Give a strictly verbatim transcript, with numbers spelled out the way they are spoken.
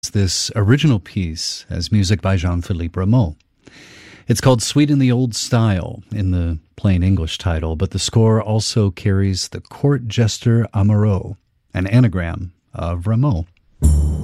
This original piece as music by Jean-Philippe Rameau. It's called Sweet in the Old Style in the plain English title, but the score also carries the court jester Amoureux, an anagram of Rameau.